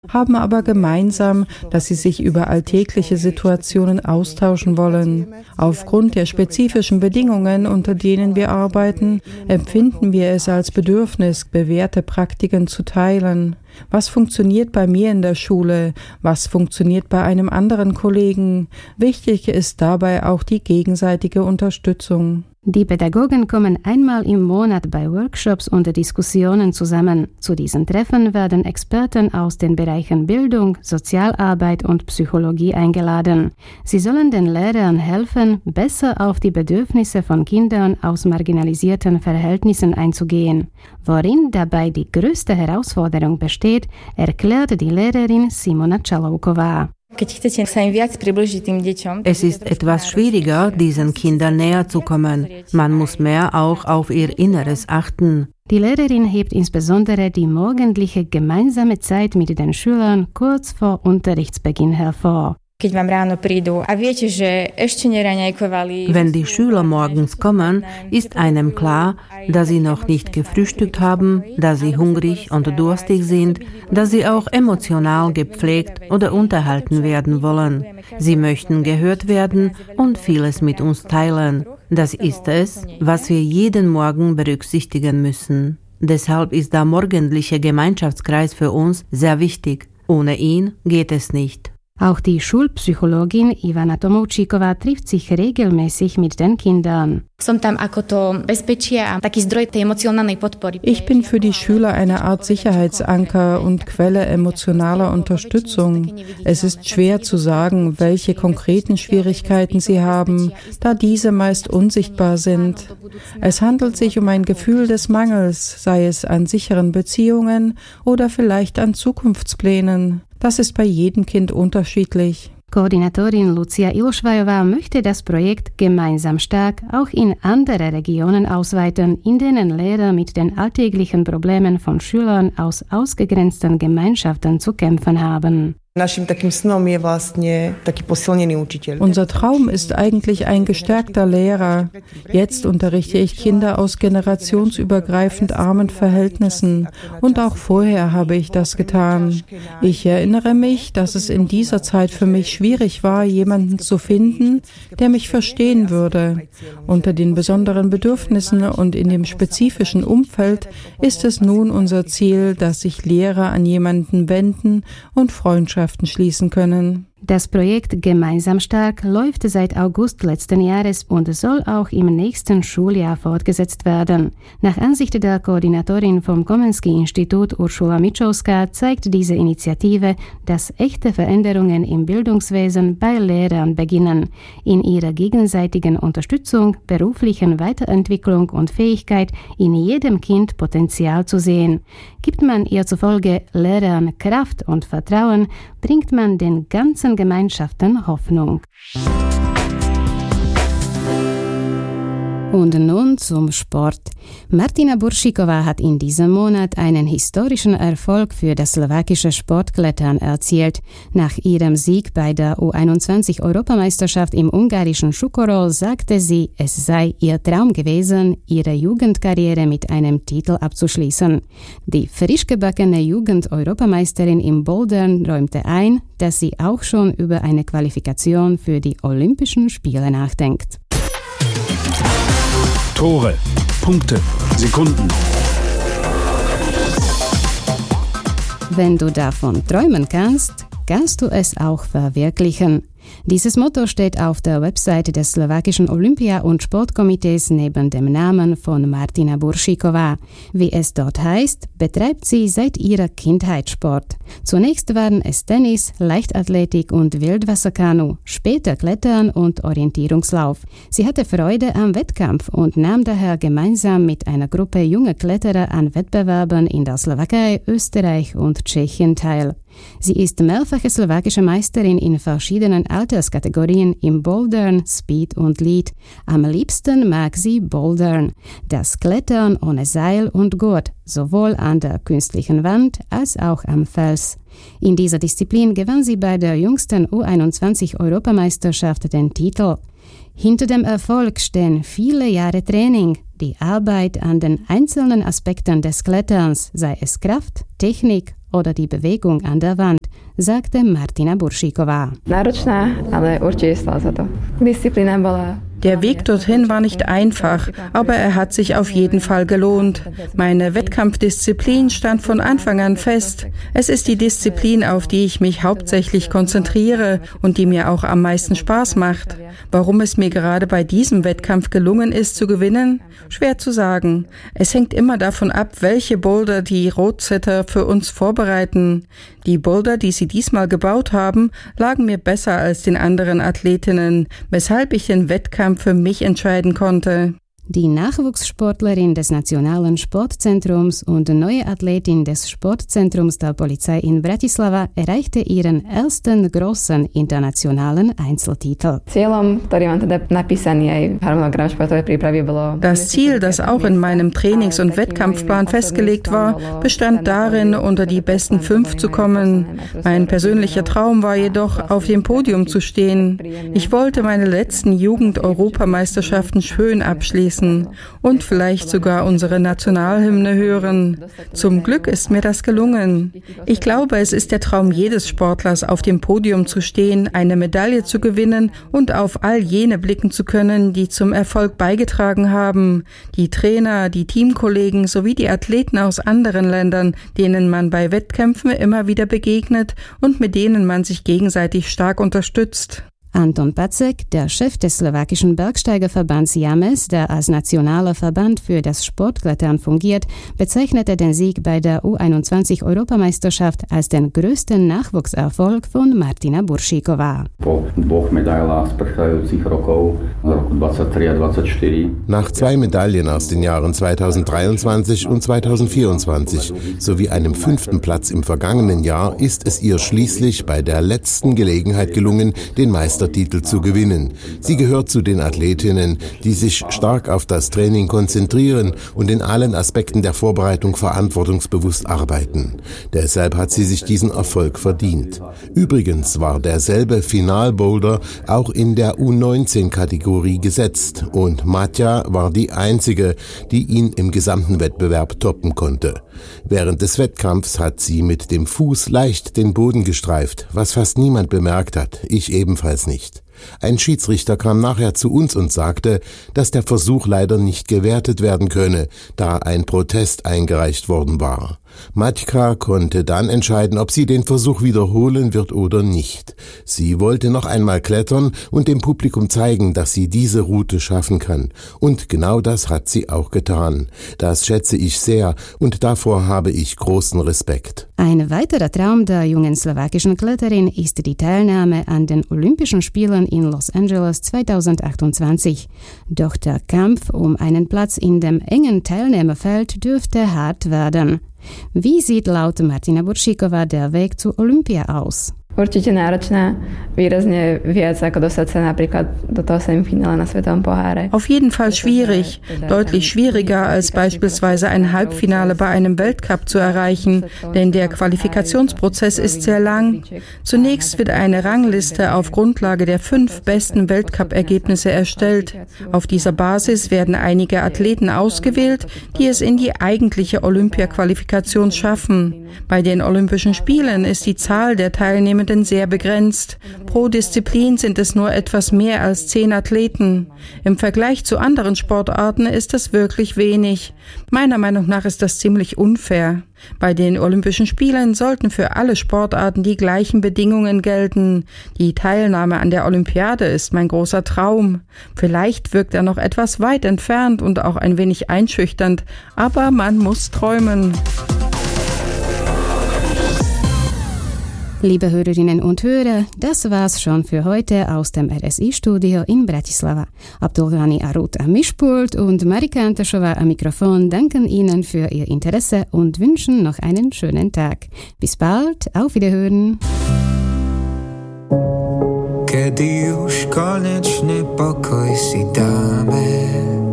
haben aber gemeinsam, dass sie sich über alltägliche Situationen austauschen wollen. Aufgrund der spezifischen Bedingungen, unter denen wir arbeiten, empfinden wir es als Bedürfnis, bewährte Praktiken zu teilen. Was funktioniert bei mir in der Schule? Was funktioniert bei einem anderen Kollegen? Wichtig ist dabei auch die gegenseitige Unterstützung. Die Pädagogen kommen einmal im Monat bei Workshops und Diskussionen zusammen. Zu diesen Treffen werden Experten aus den Bereichen Bildung, Sozialarbeit und Psychologie eingeladen. Sie sollen den Lehrern helfen, besser auf die Bedürfnisse von Kindern aus marginalisierten Verhältnissen einzugehen. Worin dabei die größte Herausforderung besteht, erklärt die Lehrerin Simona Čalouková. Es ist etwas schwieriger, diesen Kindern näher zu kommen. Man muss mehr auch auf ihr Inneres achten. Die Lehrerin hebt insbesondere die morgendliche gemeinsame Zeit mit den Schülern kurz vor Unterrichtsbeginn hervor. Wenn die Schüler morgens kommen, ist einem klar, dass sie noch nicht gefrühstückt haben, dass sie hungrig und durstig sind, dass sie auch emotional gepflegt oder unterhalten werden wollen. Sie möchten gehört werden und vieles mit uns teilen. Das ist es, was wir jeden Morgen berücksichtigen müssen. Deshalb ist der morgendliche Gemeinschaftskreis für uns sehr wichtig. Ohne ihn geht es nicht. Auch die Schulpsychologin Ivana Tomoučíková trifft sich regelmäßig mit den Kindern. Ich bin für die Schüler eine Art Sicherheitsanker und Quelle emotionaler Unterstützung. Es ist schwer zu sagen, welche konkreten Schwierigkeiten sie haben, da diese meist unsichtbar sind. Es handelt sich um ein Gefühl des Mangels, sei es an sicheren Beziehungen oder vielleicht an Zukunftsplänen. Das ist bei jedem Kind unterschiedlich. Koordinatorin Lucia Ilošvajová möchte das Projekt Gemeinsam stark auch in andere Regionen ausweiten, in denen Lehrer mit den alltäglichen Problemen von Schülern aus ausgegrenzten Gemeinschaften zu kämpfen haben. Unser Traum ist eigentlich ein gestärkter Lehrer. Jetzt unterrichte ich Kinder aus generationsübergreifend armen Verhältnissen und auch vorher habe ich das getan. Ich erinnere mich, dass es in dieser Zeit für mich schwierig war, jemanden zu finden, der mich verstehen würde. Unter den besonderen Bedürfnissen und in dem spezifischen Umfeld ist es nun unser Ziel, dass sich Lehrer an jemanden wenden und Freundschaften schließen können. Das Projekt Gemeinsam stark läuft seit August letzten Jahres und soll auch im nächsten Schuljahr fortgesetzt werden. Nach Ansicht der Koordinatorin vom Komenský-Institut Uršula Mičovská zeigt diese Initiative, dass echte Veränderungen im Bildungswesen bei Lehrern beginnen, in ihrer gegenseitigen Unterstützung, beruflichen Weiterentwicklung und Fähigkeit, in jedem Kind Potenzial zu sehen. Gibt man ihr zufolge Lehrern Kraft und Vertrauen, bringt man den ganzen Gemeinschaften Hoffnung. Und nun zum Sport. Martina Buršíková hat in diesem Monat einen historischen Erfolg für das slowakische Sportklettern erzielt. Nach ihrem Sieg bei der U21-Europameisterschaft im ungarischen Suchorol sagte sie, es sei ihr Traum gewesen, ihre Jugendkarriere mit einem Titel abzuschließen. Die frischgebackene Jugend-Europameisterin im Bouldern räumte ein, dass sie auch schon über eine Qualifikation für die Olympischen Spiele nachdenkt. Tore, Punkte, Sekunden. Wenn du davon träumen kannst, kannst du es auch verwirklichen. Dieses Motto steht auf der Webseite des slowakischen Olympia- und Sportkomitees neben dem Namen von Martina Buršíková. Wie es dort heißt, betreibt sie seit ihrer Kindheit Sport. Zunächst waren es Tennis, Leichtathletik und Wildwasserkanu, später Klettern und Orientierungslauf. Sie hatte Freude am Wettkampf und nahm daher gemeinsam mit einer Gruppe junger Kletterer an Wettbewerben in der Slowakei, Österreich und Tschechien teil. Sie ist mehrfache slowakische Meisterin in verschiedenen Alterskategorien im Bouldern, Speed und Lead. Am liebsten mag sie Bouldern, das Klettern ohne Seil und Gurt, sowohl an der künstlichen Wand als auch am Fels. In dieser Disziplin gewann sie bei der jüngsten U21-Europameisterschaft den Titel. Hinter dem Erfolg stehen viele Jahre Training, die Arbeit an den einzelnen Aspekten des Kletterns, sei es Kraft, Technik oder die Bewegung an der Wand, sagte Martina Buršíková. Der Weg dorthin war nicht einfach, aber er hat sich auf jeden Fall gelohnt. Meine Wettkampfdisziplin stand von Anfang an fest. Es ist die Disziplin, auf die ich mich hauptsächlich konzentriere und die mir auch am meisten Spaß macht. Warum es mir gerade bei diesem Wettkampf gelungen ist zu gewinnen? Schwer zu sagen. Es hängt immer davon ab, welche Boulder die Roadsetter für uns vorbereiten. Die Boulder, die sie diesmal gebaut haben, lagen mir besser als den anderen Athletinnen, weshalb ich den Wettkampf für mich entscheiden konnte. Die Nachwuchssportlerin des Nationalen Sportzentrums und neue Athletin des Sportzentrums der Polizei in Bratislava erreichte ihren ersten großen internationalen Einzeltitel. Das Ziel, das auch in meinem Trainings- und Wettkampfplan festgelegt war, bestand darin, unter die besten 5 zu kommen. Mein persönlicher Traum war jedoch, auf dem Podium zu stehen. Ich wollte meine letzten Jugend-Europameisterschaften schön abschließen und vielleicht sogar unsere Nationalhymne hören. Zum Glück ist mir das gelungen. Ich glaube, es ist der Traum jedes Sportlers, auf dem Podium zu stehen, eine Medaille zu gewinnen und auf all jene blicken zu können, die zum Erfolg beigetragen haben. Die Trainer, die Teamkollegen sowie die Athleten aus anderen Ländern, denen man bei Wettkämpfen immer wieder begegnet und mit denen man sich gegenseitig stark unterstützt. Anton Pacek, der Chef des slowakischen Bergsteigerverbands JAMES, der als nationaler Verband für das Sportklettern fungiert, bezeichnete den Sieg bei der U21-Europameisterschaft als den größten Nachwuchserfolg von Martina Buršíková. Nach 2 Medaillen aus den Jahren 2023 und 2024 sowie einem 5. Platz im vergangenen Jahr ist es ihr schließlich bei der letzten Gelegenheit gelungen, den Meistertitel zu gewinnen. Sie gehört zu den Athletinnen, die sich stark auf das Training konzentrieren und in allen Aspekten der Vorbereitung verantwortungsbewusst arbeiten. Deshalb hat sie sich diesen Erfolg verdient. Übrigens war derselbe Finalboulder auch in der U19-Kategorie gesetzt und Matja war die einzige, die ihn im gesamten Wettbewerb toppen konnte. Während des Wettkampfs hat sie mit dem Fuß leicht den Boden gestreift, was fast niemand bemerkt hat, ich ebenfalls nicht. Ein Schiedsrichter kam nachher zu uns und sagte, dass der Versuch leider nicht gewertet werden könne, da ein Protest eingereicht worden war. Matka konnte dann entscheiden, ob sie den Versuch wiederholen wird oder nicht. Sie wollte noch einmal klettern und dem Publikum zeigen, dass sie diese Route schaffen kann. Und genau das hat sie auch getan. Das schätze ich sehr und davor habe ich großen Respekt. Ein weiterer Traum der jungen slowakischen Kletterin ist die Teilnahme an den Olympischen Spielen in Los Angeles 2028. Doch der Kampf um einen Platz in dem engen Teilnehmerfeld dürfte hart werden. Wie sieht laut Martina Buršíková der Weg zu Olympia aus? Určite náročná, výrazne viac ako dostať sa napríklad do toho Semifinále na Svetovom poháre. Auf jeden Fall schwierig, deutlich schwieriger als beispielsweise ein Halbfinale bei einem Weltcup zu erreichen, denn der Qualifikationsprozess ist sehr lang. Zunächst wird eine Rangliste auf Grundlage der 5 besten Weltcup-Ergebnisse erstellt. Auf dieser Basis werden einige Athleten ausgewählt, die es in die eigentliche Olympia-Qualifikation schaffen. Bei den Olympischen Spielen ist die Zahl der Teilnehmenden sehr begrenzt. Pro Disziplin sind es nur etwas mehr als 10 Athleten. Im Vergleich zu anderen Sportarten ist das wirklich wenig. Meiner Meinung nach ist das ziemlich unfair. Bei den Olympischen Spielen sollten für alle Sportarten die gleichen Bedingungen gelten. Die Teilnahme an der Olympiade ist mein großer Traum. Vielleicht wirkt er noch etwas weit entfernt und auch ein wenig einschüchternd, aber man muss träumen. Liebe Hörerinnen und Hörer, das war's schon für heute aus dem RSI-Studio in Bratislava. Abdulghani Arut am Mischpult und Marika Antašová am Mikrofon danken Ihnen für Ihr Interesse und wünschen noch einen schönen Tag. Bis bald, auf Wiederhören. Kedy už konečne pokoj si dáme.